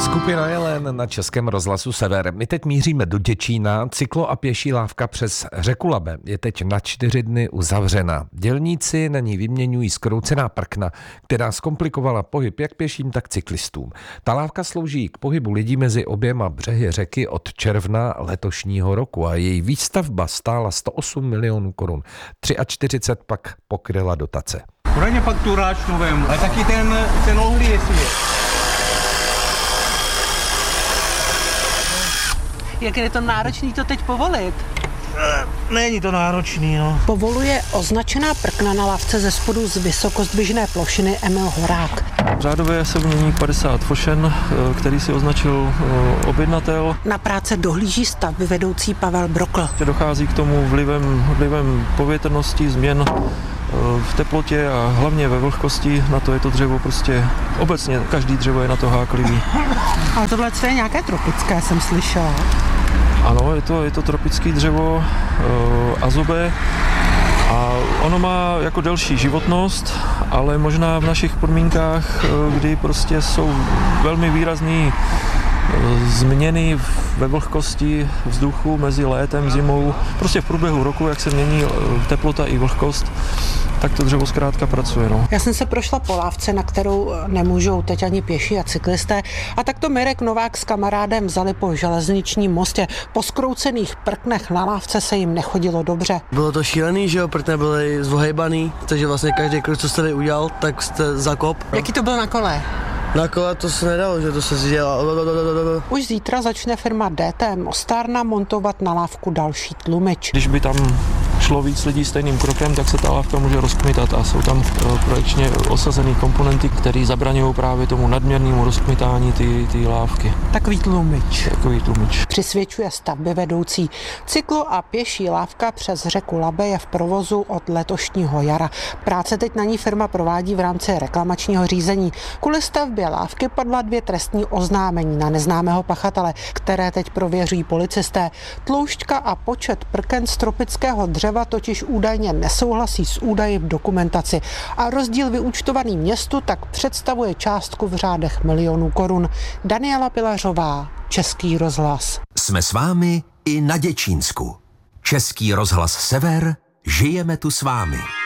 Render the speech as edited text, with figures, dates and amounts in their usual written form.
Skupina Jelen na Českém rozhlasu Sever. My teď míříme do Děčína. Cyklo- a pěší lávka přes řeku Labe je teď na 4 dny uzavřena. Dělníci na ní vyměňují zkroucená prkna, která zkomplikovala pohyb jak pěším, tak cyklistům. Ta lávka slouží k pohybu lidí mezi oběma břehy řeky od června letošního roku a její výstavba stála 108 milionů korun. 43 pak pokryla dotace. Poradně pak turáč novému, ale taky ten ohlí, jestli je. Jak je to náročný to teď povolit? Není to náročný, no. Povoluje označená prkna na lávce ze spodu z vysokozdvižné plošiny Emil Horák. Řádově se mění 50 fošen, který si označil objednatel. Na práce dohlíží stavby vedoucí Pavel Brokl. Dochází k tomu vlivem povětrnosti, změn v teplotě a hlavně ve vlhkosti. Na to je to dřevo prostě, obecně každý dřevo je na to háklivý. Ale tohle je nějaké tropické, jsem slyšela. Ano, je to tropické dřevo, azobe, a ono má jako delší životnost, ale možná v našich podmínkách, kdy prostě jsou velmi výrazný změny ve vlhkosti vzduchu mezi létem, zimou, prostě v průběhu roku, jak se mění teplota i vlhkost, tak to dřevo zkrátka pracuje. No. Já jsem se prošla po lávce, na kterou nemůžou teď ani pěší a cyklisté, a tak to Mirek Novák s kamarádem vzali po železničním mostě. Po zkroucených prknech na lávce se jim nechodilo dobře. Bylo to šílený, že jo, prkny byly zvohejbaný, takže vlastně každý krok, co jste tady udělal, tak jste zakop. Jaký to byl na kole? Na kole to se nedalo, že to se dělalo. Už zítra začne firma DT Mostárna montovat na lávku další tlumič. Když by tam šlo víc lidí stejným krokem, tak se ta lávka může rozkmitat a jsou tam projekčně osazený komponenty, které zabraňují právě tomu nadměrnému rozkmitání ty lávky. Takový tlumič. Přisvědčuje stavby vedoucí. Cyklo- a pěší lávka přes řeku Labe je v provozu od letošního jara. Práce teď na ní firma provádí v rámci reklamačního řízení. Kvůli stavbě lávky padla 2 trestní oznámení na neznámého pachatele, které teď prověřují policisté. Tloušťka a počet prken z tropického dřeva totiž údajně nesouhlasí s údaji v dokumentaci a rozdíl vyúčtovaný městu tak představuje částku v řádech milionů korun. Daniela Pilařová, Český rozhlas. Jsme s vámi i na Děčínsku. Český rozhlas Sever, žijeme tu s vámi.